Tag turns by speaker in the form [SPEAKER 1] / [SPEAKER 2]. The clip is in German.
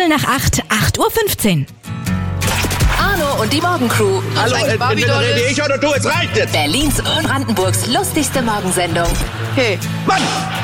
[SPEAKER 1] 8:15, 8:15 Uhr.
[SPEAKER 2] Arno und die Morgencrew.
[SPEAKER 3] Hallo, rede ich oder du? Es reicht jetzt.
[SPEAKER 2] Berlins und Brandenburgs lustigste Morgensendung.
[SPEAKER 3] Hey, Mann!